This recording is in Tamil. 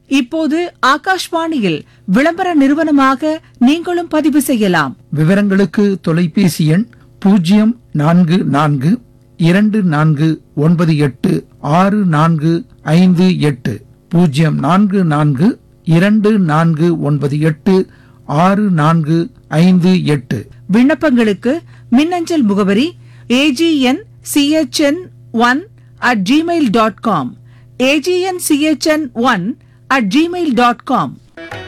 இப்போது ஆகாஷ்வாணியில் விளம்பர நிறுவனமாக நீங்களும் பதிவு செய்யலாம். விவரங்களுக்கு தொலைபேசி எண் 0442498645 0442498645. விண்ணப்பங்களுக்கு மின்னஞ்சல் முகவரி agn@gmail.com agn@gmail.com.